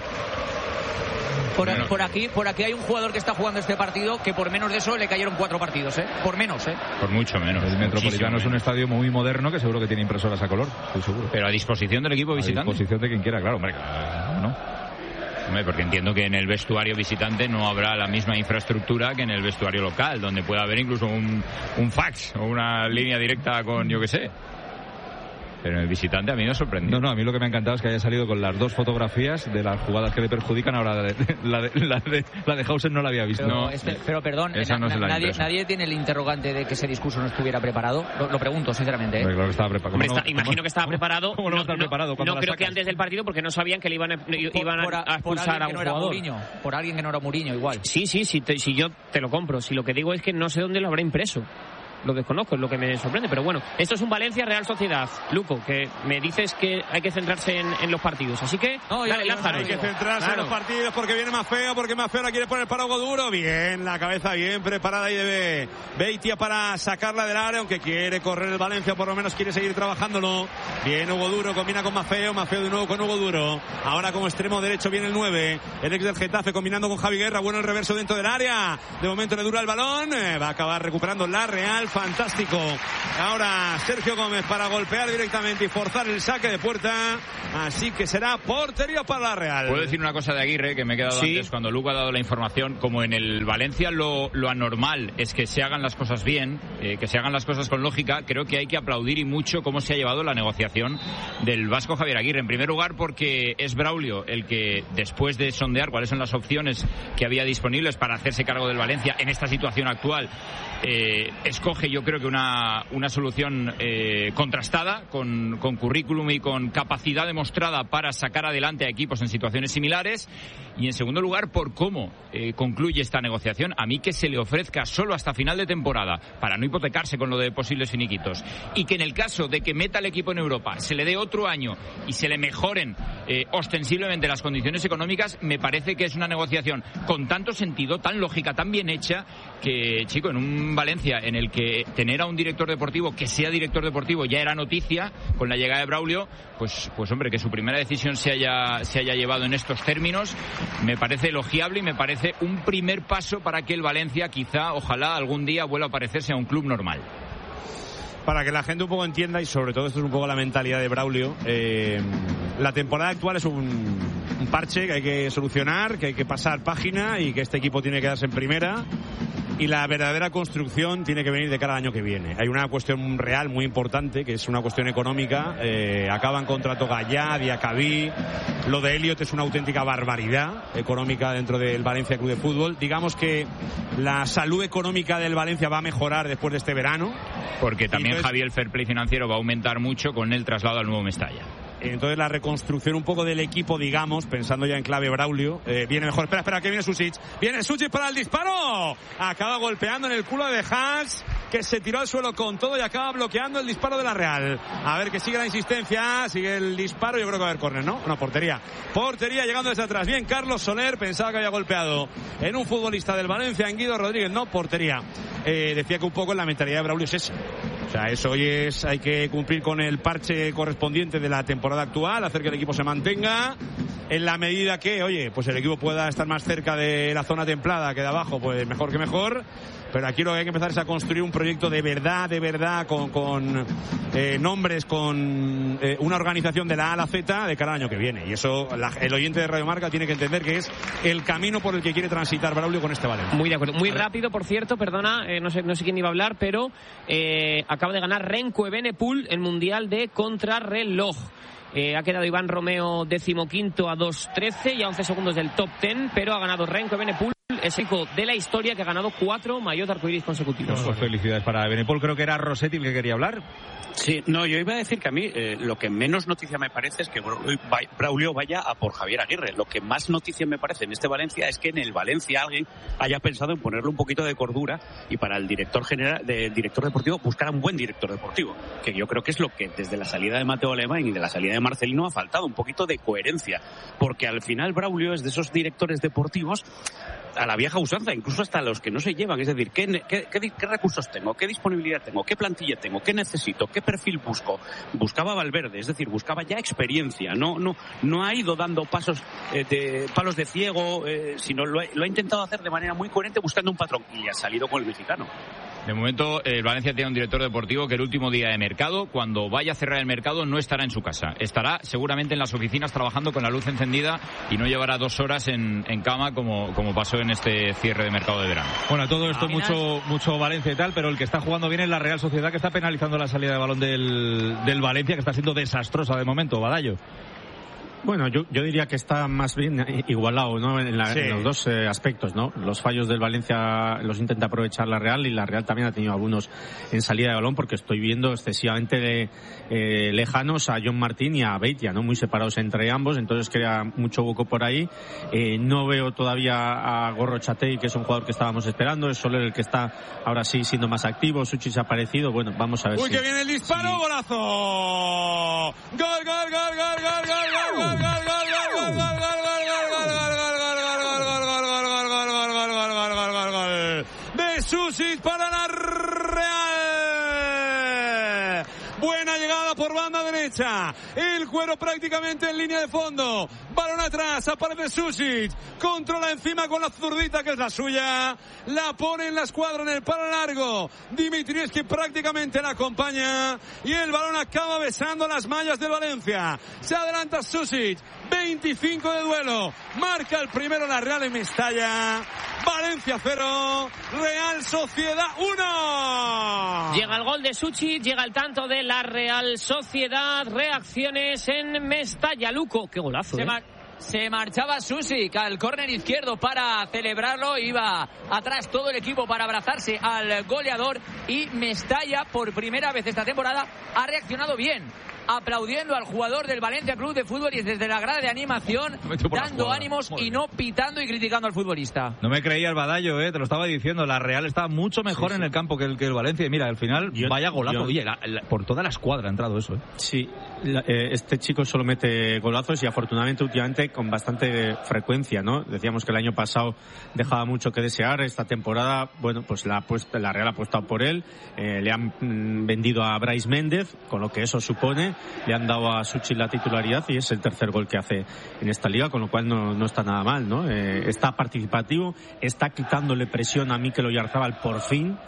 Por aquí hay un jugador que está jugando este partido que por menos de eso le cayeron 4 partidos, por menos, Por mucho menos. El Metropolitano es un estadio muy moderno que seguro que tiene impresoras a color, estoy seguro. Pero a disposición del equipo visitante. A disposición de quien quiera, claro, hombre, ¿no? Porque entiendo que en el vestuario visitante no habrá la misma infraestructura que en el vestuario local, donde puede haber incluso un fax o una línea directa con, yo qué sé. Pero en el visitante a mí me ha sorprendido. No, a mí lo que me ha encantado es que haya salido con las 2 fotografías de las jugadas que le perjudican. Ahora la de Hausen no la había visto. Pero perdón, nadie tiene el interrogante de que ese discurso no estuviera preparado. Lo pregunto, sinceramente. Claro que estaba preparado. Imagino que estaba preparado. ¿Cómo no va a estar preparado? No creo que antes del partido, porque no sabían que le iban a expulsar a un jugador. Por alguien que no era Mourinho, igual. Sí, si yo te lo compro. Si lo que digo es que no sé dónde lo habrá impreso. Lo desconozco, es lo que me sorprende, pero bueno, esto es un Valencia Real Sociedad, Luco, que me dices que hay que centrarse en los partidos, así que dale, Lázaro. Hay que centrarse en los partidos porque viene más feo, porque más feo la quiere poner para Hugo Duro, bien, la cabeza bien preparada ahí de Beitia para sacarla del área, aunque quiere correr el Valencia, por lo menos quiere seguir trabajándolo, bien Hugo Duro, combina con Mafeo de nuevo con Hugo Duro, ahora como extremo derecho viene el 9, el ex del Getafe combinando con Javi Guerra, bueno el reverso dentro del área, de momento le dura el balón, va a acabar recuperando la Real. Fantástico. Ahora Sergio Gómez para golpear directamente y forzar el saque de puerta. Así que será portería para la Real. Puedo decir una cosa de Aguirre que me he quedado antes cuando Luco ha dado la información. Como en el Valencia lo anormal es que se hagan las cosas bien, que se hagan las cosas con lógica. Creo que hay que aplaudir y mucho cómo se ha llevado la negociación del vasco Javier Aguirre. En primer lugar porque es Braulio el que, después de sondear cuáles son las opciones que había disponibles para hacerse cargo del Valencia en esta situación actual, escoge, yo creo que una solución contrastada, con currículum y con capacidad demostrada para sacar adelante a equipos en situaciones similares. Y en segundo lugar, por cómo concluye esta negociación. A mí que se le ofrezca solo hasta final de temporada, para no hipotecarse con lo de posibles finiquitos, y que en el caso de que meta el equipo en Europa se le dé otro año y se le mejoren ostensiblemente las condiciones económicas, me parece que es una negociación con tanto sentido, tan lógica, tan bien hecha, que, chico, en un Valencia en el que tener a un director deportivo que sea director deportivo ya era noticia con la llegada de Braulio, pues hombre, que su primera decisión se haya llevado en estos términos, me parece elogiable y me parece un primer paso para que el Valencia quizá, ojalá algún día vuelva a parecerse a un club normal. Para que la gente un poco entienda, y sobre todo esto es un poco la mentalidad de Braulio, la temporada actual es un parche que hay que solucionar, que hay que pasar página y que este equipo tiene que quedarse en primera, y la verdadera construcción tiene que venir de cara al año que viene. Hay una cuestión real muy importante, que es una cuestión económica. Acaban contrato Gallá, Diacabí. Lo de Elliot es una auténtica barbaridad económica dentro del Valencia Club de Fútbol. Digamos que la salud económica del Valencia va a mejorar después de este verano. Porque también Javier, el fair play financiero va a aumentar mucho con el traslado al nuevo Mestalla. Entonces la reconstrucción un poco del equipo, digamos, pensando ya en clave Braulio, viene mejor. Espera, que viene Susic. Viene Susic para el disparo. Acaba golpeando en el culo de Haas, que se tiró al suelo con todo y acaba bloqueando el disparo de la Real. A ver, que sigue la insistencia, sigue el disparo. Yo creo que va a haber córner, ¿no? No, portería. Portería llegando desde atrás. Bien, Carlos Soler, pensaba que había golpeado en un futbolista del Valencia, en Guido Rodríguez. No, portería. Decía que un poco en la mentalidad de Braulio es eso. O sea, eso hoy hay que cumplir con el parche correspondiente de la temporada actual, hacer que el equipo se mantenga en la medida que, oye, pues el equipo pueda estar más cerca de la zona templada que de abajo, pues mejor que mejor. Pero aquí lo que hay que empezar es a construir un proyecto de verdad, con nombres, con una organización de la A a la Z de cara al año que viene. Y eso el oyente de Radio Marca tiene que entender que es el camino por el que quiere transitar Braulio con este Valencia. Muy de acuerdo. Muy rápido, por cierto, perdona, no sé quién iba a hablar, pero acaba de ganar Renko Evenepoel el Mundial de Contrarreloj. Ha quedado Iván Romeo 15º a 2.13 y a 11 segundos del top 10, pero ha ganado Renko Evenepoel, es el único de la historia que ha ganado 4 maillot arcoiris consecutivos. Pues felicidades para Evenepoel. Creo que era Rossetti el que quería hablar. Sí, no, yo iba a decir que a mí lo que menos noticia me parece es que Braulio vaya a por Javier Aguirre. Lo que más noticia me parece en este Valencia es que en el Valencia alguien haya pensado en ponerle un poquito de cordura y para el director deportivo buscar un buen director deportivo, que yo creo que es lo que desde la salida de Mateo Alemán y de la salida de Marcelino ha faltado, un poquito de coherencia, porque al final Braulio es de esos directores deportivos a la vieja usanza, incluso hasta los que no se llevan, es decir, ¿qué recursos tengo? ¿Qué disponibilidad tengo? ¿Qué plantilla tengo? ¿Qué necesito? ¿Qué perfil busco? Buscaba Valverde, es decir, buscaba ya experiencia, no ha ido dando palos de ciego, sino lo ha intentado hacer de manera muy coherente buscando un patrón y ha salido con el mexicano. De momento, el Valencia tiene un director deportivo que el último día de mercado, cuando vaya a cerrar el mercado, no estará en su casa. Estará seguramente en las oficinas trabajando con la luz encendida y no llevará 2 horas en cama como pasó en este cierre de mercado de verano. Bueno, todo esto mucho Valencia y tal, pero el que está jugando bien es la Real Sociedad, que está penalizando la salida de balón del Valencia, que está siendo desastrosa de momento, Badallo. Bueno, yo diría que está más bien igualado, ¿no? En los dos aspectos, ¿no? Los fallos del Valencia los intenta aprovechar la Real y la Real también ha tenido algunos en salida de balón porque estoy viendo excesivamente lejanos a John Martín y a Beitia, ¿no? Muy separados entre ambos, entonces crea mucho hueco por ahí. No veo todavía a Gorro Chatey, que es un jugador que estábamos esperando, es Soler el que está ahora sí siendo más activo, Suchis ha aparecido, bueno, vamos a ver. Uy, que viene el disparo, golazo. Gol, gol, gol, gol, gol, gol, gol. De Susic para la Real. Buena llegada por banda derecha. El cuero prácticamente en línea de fondo. Balón atrás, aparece Susic. Controla encima con la zurdita que es la suya. La pone en la escuadra en el palo largo. Dimitrievski prácticamente la acompaña. Y el balón acaba besando las mallas del Valencia. Se adelanta Susic. 25 de duelo. Marca el primero la Real en Mestalla. Valencia 0. Real Sociedad 1. Llega el gol de Susic, llega el tanto de la Real Sociedad. Reacciones en Mestalla. Luco, qué golazo, Se marchaba Susic al córner izquierdo para celebrarlo. Iba atrás todo el equipo para abrazarse al goleador. Y Mestalla, por primera vez esta temporada, ha reaccionado bien, aplaudiendo al jugador del Valencia Club de Fútbol y desde la grada de animación dando ánimos y no pitando y criticando al futbolista. No me creía el Badallo, te lo estaba diciendo, la Real está mucho mejor en el campo que el Valencia y mira, al final vaya golazo. Oye, por toda la escuadra ha entrado eso. Sí, este chico solo mete golazos y afortunadamente últimamente con bastante frecuencia, ¿no? Decíamos que el año pasado dejaba mucho que desear, esta temporada, bueno, pues la Real ha apostado por él, le han vendido a Brais Méndez, con lo que eso supone. Le han dado a Suchis la titularidad y es el tercer gol que hace en esta liga, con lo cual no está nada mal, ¿no? Está participativo, está quitándole presión a Mikel Oyarzabal por fin,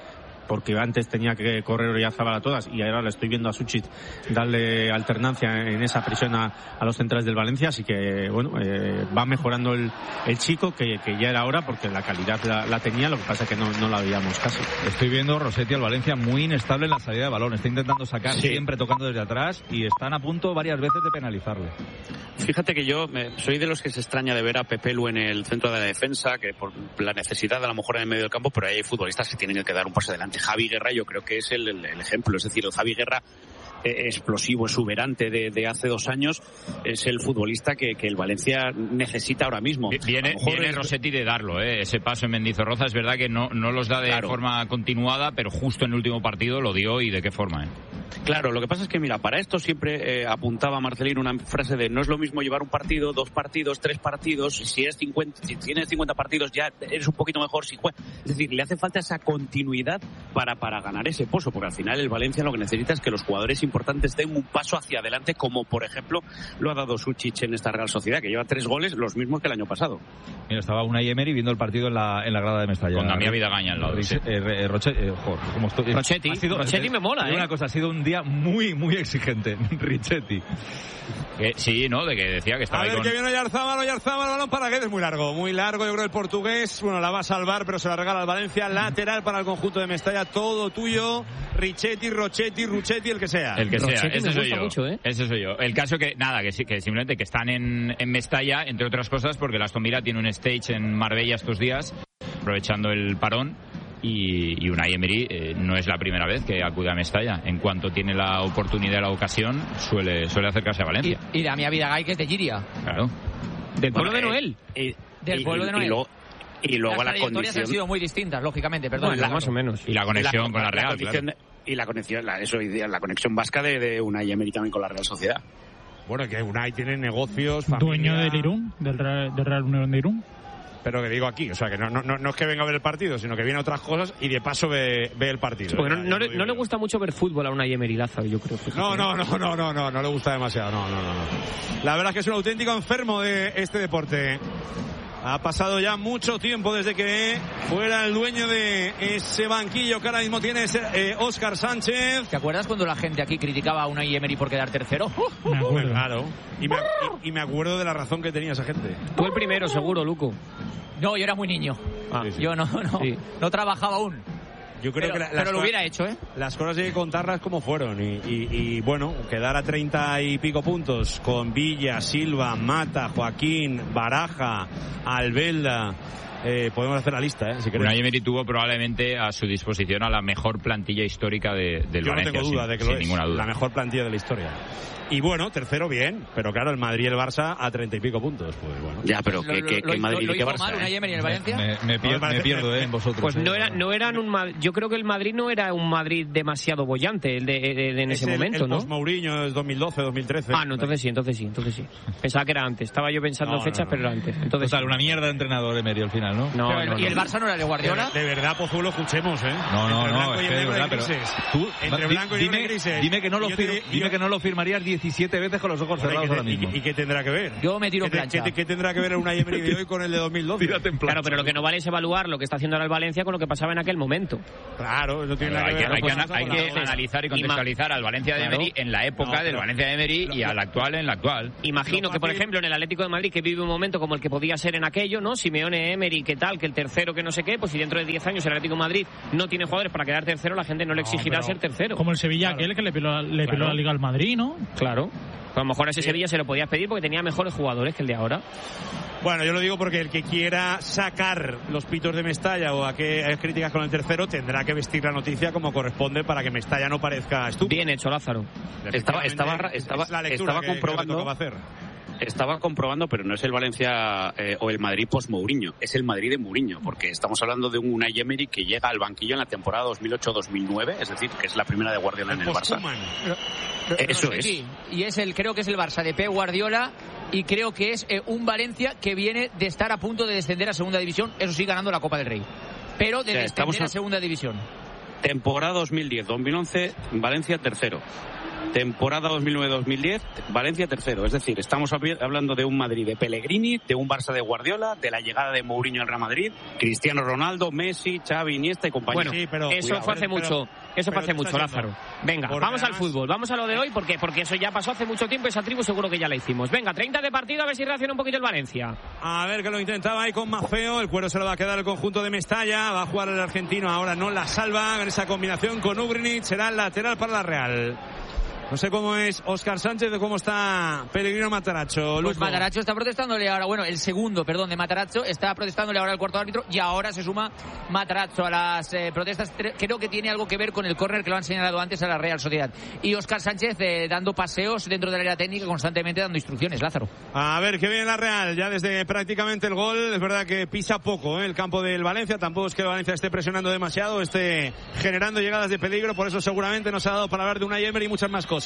porque antes tenía que correr Oyarzabal a todas y ahora le estoy viendo a Suchit darle alternancia en esa presión a los centrales del Valencia, así que bueno, va mejorando el chico, que ya era hora, porque la calidad la tenía, lo que pasa es que no la veíamos casi. Estoy viendo Rossetti al Valencia muy inestable en la salida de balón, está intentando sacar, siempre tocando desde atrás, y están a punto varias veces de penalizarle. Fíjate que yo soy de los que se extraña de ver a Pepelu en el centro de la defensa, que por la necesidad de a lo mejor en el medio del campo, pero hay futbolistas que tienen que dar un paso adelante. Javi Guerra yo creo que es el ejemplo, es decir, el Javi Guerra explosivo, exuberante de hace 2 años, es el futbolista que el Valencia necesita ahora mismo. Viene Rossetti de darlo, ese paso en Mendizorroza, es verdad que no los da de forma continuada, pero justo en el último partido lo dio, y de qué forma. Claro, lo que pasa es que mira, para esto siempre apuntaba Marcelino una frase de: no es lo mismo llevar un partido, 2 partidos, 3 partidos, si tienes 50 partidos ya eres un poquito mejor si juegas. Es decir, le hace falta esa continuidad para ganar ese pozo, porque al final el Valencia lo que necesita es que los jugadores importantes den un paso hacia adelante, como por ejemplo lo ha dado Suchich en esta Real Sociedad, que lleva 3 goles, los mismos que el año pasado. Mira, estaba Unai Emery viendo el partido en la grada de Mestalla. Con Damián Vidagaña al lado. Rossetti me mola, Una cosa, ha sido un día muy, muy exigente, Richetti. Sí, ¿no? De que decía que estaba ahí que viene Oyarzabal, balón para Guedes, muy largo, yo creo el portugués, bueno, la va a salvar, pero se la regala al Valencia, lateral para el conjunto de Mestalla, todo tuyo, Richetti, Rossetti, Ruchetti, el que sea. El que sea, ese soy yo. Mucho, Ese soy yo. El caso que simplemente que están en Mestalla, entre otras cosas, porque el Aston Villa tiene un stage en Marbella estos días, aprovechando el parón. Y Unai Emery no es la primera vez que acude a Mestalla. En cuanto tiene la oportunidad, la ocasión, suele acercarse a Valencia. Y Damián Vidagay, que es de Giria. Claro. Del pueblo de Noel. Del pueblo de Noel. Y luego las trayectorias han sido muy distintas, lógicamente, perdón. Más o menos. Y la conexión con la Real, claro. Y la conexión, la conexión vasca de Unai Emery también con la Real Sociedad. Bueno, que Unai tiene negocios, dueño del Irún, del Real Unión de Irún. Pero que digo aquí, o sea, que no es que venga a ver el partido, sino que viene a otras cosas y de paso ve el partido. Porque no le gusta mucho ver fútbol a Unai Emery, Lázaro, yo creo. No le gusta demasiado, no. La verdad es que es un auténtico enfermo de este deporte. Ha pasado ya mucho tiempo desde que fuera el dueño de ese banquillo que ahora mismo tiene Óscar Sánchez. ¿Te acuerdas cuando la gente aquí criticaba a Unai Emery por quedar tercero? Me acuerdo. Claro. Y me acuerdo de la razón que tenía esa gente. Tú el primero, seguro, Luco. No, yo era muy niño. Sí. Yo no trabajaba aún. Yo creo pero lo hubiera hecho, Las cosas hay que contarlas como fueron. Y bueno, quedar a 30 y pico puntos con Villa, Silva, Mata, Joaquín, Baraja, Albelda. Podemos hacer la lista, si queréis. Unai Emery tuvo probablemente a su disposición a la mejor plantilla histórica del Valencia. Yo no tengo duda de que lo es. Ninguna duda. La mejor plantilla de la historia. Y bueno, tercero bien, pero claro, el Madrid y el Barça a 30 y pico puntos. Pues bueno. Ya, pero ¿qué Madrid y qué Barça? Mal Unai Emery en el Valencia? Me pierdo en vosotros. Pues no eran un Madrid. Yo creo que el Madrid no era un Madrid demasiado bollante en ese momento, ¿no? El post-Mourinho es 2012, 2013. No, entonces sí. Pensaba que era antes. Estaba yo pensando en fechas, pero era antes. Entonces, total, una mierda de entrenador Emery al final, ¿no? No. ¿Y el Barça no era de Guardiola? De verdad, Pozuelo, escuchemos, No, es que de verdad, pero tú, entre blanco y negro grises. Dime que no lo firmarías 17 veces con los ojos cerrados ahora mismo. ¿Y qué tendrá que ver? Yo me tiro plancha. ¿Qué tendrá que ver el Unai Emery de hoy con el de 2012? Claro, pero lo que no vale es evaluar lo que está haciendo ahora el Valencia con lo que pasaba en aquel momento. Claro, no tiene nada que ver. Hay que analizar y contextualizar al Valencia de Emery en la época del Valencia de Emery y al actual en la actual. Imagino que, por ejemplo, en el Atlético de Madrid, que vive un momento como el que podía ser en aquello, ¿no? Simeone, Emery, ¿qué tal? Que el tercero, que no sé qué, pues si dentro de 10 años el Atlético de Madrid no tiene jugadores para quedar tercero, la gente no le exigirá ser tercero. Como el Sevilla, aquel que le peló la Liga al Madrid, ¿no? Claro. A lo mejor a ese Sevilla se lo podías pedir porque tenía mejores jugadores que el de ahora. Bueno, yo lo digo porque el que quiera sacar los pitos de Mestalla o a que hay críticas con el tercero tendrá que vestir la noticia como corresponde para que Mestalla no parezca estúpido. Bien hecho, Lázaro. Estaba comprobando. Estaba comprobando, pero no es el Valencia o el Madrid post-Mourinho, es el Madrid de Mourinho, porque estamos hablando de un Unai Emery que llega al banquillo en la temporada 2008-2009, es decir, que es la primera de Guardiola en el Barça. Eso es. Y creo que es el Barça de Pep Guardiola, y creo que es un Valencia que viene de estar a punto de descender a segunda división, eso sí, ganando la Copa del Rey, pero de descender a segunda división. Temporada 2010-2011, Valencia tercero. Temporada 2009-2010, Valencia tercero. Es decir, estamos hablando de un Madrid de Pellegrini, de un Barça de Guardiola, de la llegada de Mourinho al Real Madrid, Cristiano Ronaldo, Messi, Xavi, Iniesta y compañía. Bueno, sí, pero eso fue hace mucho. Eso fue hace mucho, Lázaro. Venga, vamos al fútbol, vamos a lo de hoy, porque eso ya pasó hace mucho tiempo, esa tribu seguro que ya la hicimos. Venga, 30 de partido, a ver si reacciona un poquito el Valencia. A ver que lo intentaba ahí con Maffeo, el cuero se lo va a quedar el conjunto de Mestalla, va a jugar el argentino, ahora no la salva, en esa combinación con Ugrinic, será el lateral para la Real. No sé cómo es Óscar Sánchez o cómo está Pellegrino Matarazzo. Pues Matarazzo está protestándole ahora, el segundo, de Matarazzo está protestándole ahora al cuarto árbitro y ahora se suma Matarazzo a las protestas. Creo que tiene algo que ver con el córner que lo han señalado antes a la Real Sociedad. Y Óscar Sánchez dando paseos dentro del área técnica, constantemente dando instrucciones, Lázaro. A ver qué viene la Real, ya desde prácticamente el gol. Es verdad que pisa poco el campo del Valencia, tampoco es que el Valencia esté presionando demasiado, esté generando llegadas de peligro, por eso seguramente nos ha dado para hablar de Unai Emery y muchas más cosas.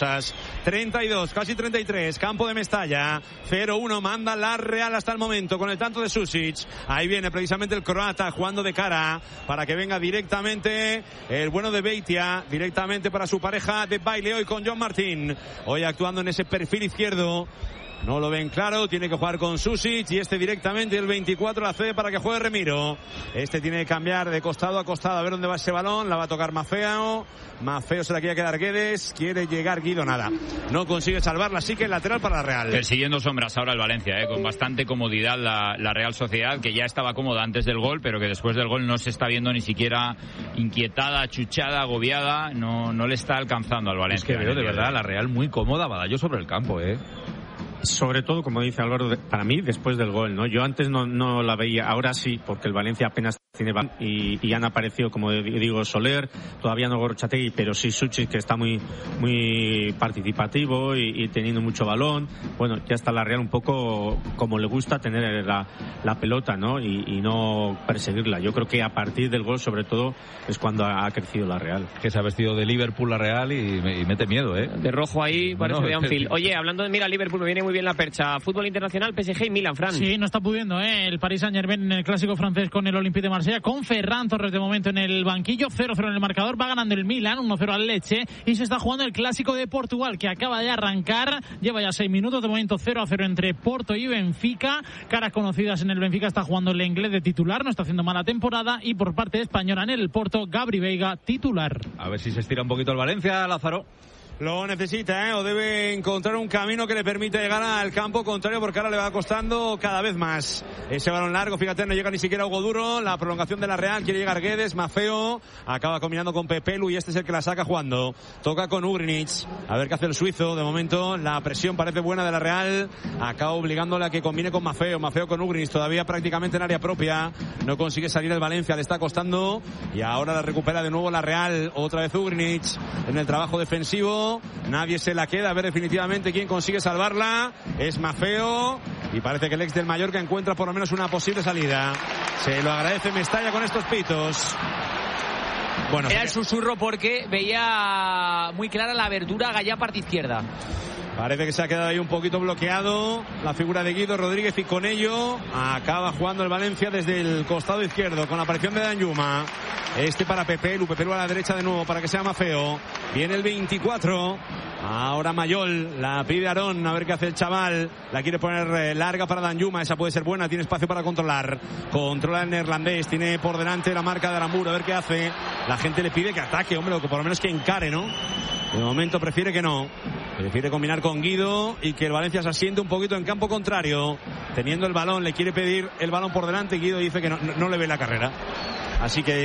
32, casi 33, campo de Mestalla, 0-1, manda la Real hasta el momento con el tanto de Susic. Ahí viene precisamente el croata jugando de cara para que venga directamente el bueno de Beitia, directamente para su pareja de baile hoy con John Martín, hoy actuando en ese perfil izquierdo. No lo ven claro, tiene que jugar con Susic y directamente el 24 la cede para que juegue Remiro. Tiene que cambiar de costado a costado a ver dónde va ese balón, la va a tocar Maffeo se la quiere quedar Guedes, quiere llegar Guido, nada. No consigue salvarla, así que el lateral para la Real. Persiguiendo sombras ahora el Valencia, con bastante comodidad la Real Sociedad, que ya estaba cómoda antes del gol, pero que después del gol no se está viendo ni siquiera inquietada, achuchada, agobiada, no le está alcanzando al Valencia. Es que veo de verdad la Real muy cómoda, Badallo sobre el campo, Sobre todo, como dice Álvaro, para mí después del gol, ¿no? Yo antes no la veía, ahora sí, porque el Valencia apenas tiene y han aparecido, como digo, Soler, todavía no Gorrotxategi, pero sí Susic, que está muy participativo y teniendo mucho balón. Bueno, ya está la Real un poco como le gusta tener la pelota, ¿no? Y no perseguirla. Yo creo que a partir del gol, sobre todo, es cuando ha crecido la Real. Que se ha vestido de Liverpool la Real y mete miedo, De rojo ahí, parece de Anfield. Oye, hablando de Liverpool, me viene muy bien la percha. Fútbol internacional, PSG y Milan, Fran. Sí, no está pudiendo, el Paris Saint-Germain en el clásico francés con el Olympique de Marsella, con Ferran Torres de momento en el banquillo, 0-0 en el marcador, va ganando el Milan, 1-0 al Lecce, y se está jugando el clásico de Portugal, que acaba de arrancar, lleva ya 6 minutos, de momento 0-0 entre Porto y Benfica, caras conocidas en el Benfica, está jugando el inglés de titular, no está haciendo mala temporada, y por parte española en el Porto, Gabri Veiga, titular. A ver si se estira un poquito el Valencia, Lázaro. Lo necesita, o debe encontrar un camino que le permita llegar al campo contrario, porque ahora le va costando cada vez más ese balón largo. Fíjate, no llega ni siquiera Hugo Duro, la prolongación de la Real, quiere llegar Guedes, Maffeo acaba combinando con Pepelu y es el que la saca jugando, toca con Ugrinic, a ver qué hace el suizo. De momento la presión parece buena de la Real, acaba obligándole a que combine con Maffeo con Ugrinic, todavía prácticamente en área propia, no consigue salir el Valencia, le está costando y ahora la recupera de nuevo la Real, otra vez Ugrinic en el trabajo defensivo. Nadie se la queda, a ver definitivamente quién consigue salvarla. Es Maffeo y parece que el ex del Mallorca encuentra por lo menos una posible salida. Se lo agradece Mestalla con estos pitos. Bueno, era el susurro porque veía muy clara la abertura Gallá parte izquierda. Parece que se ha quedado ahí un poquito bloqueado la figura de Guido Rodríguez y con ello acaba jugando el Valencia desde el costado izquierdo con la aparición de Danjuma. Para Pepelu a la derecha de nuevo para que sea Maffeo. Viene el 24. Ahora Mayol, la pide Aarón, a ver qué hace el chaval. La quiere poner larga para Danjuma, esa puede ser buena, tiene espacio para controlar. Controla el neerlandés, tiene por delante la marca de Aramburu, a ver qué hace. La gente le pide que ataque, hombre, o que por lo menos que encare, ¿no? De momento prefiere que no. Prefiere combinar con Guido y que el Valencia se asiente un poquito en campo contrario. Teniendo el balón, le quiere pedir el balón por delante y Guido dice que no le ve la carrera. Así que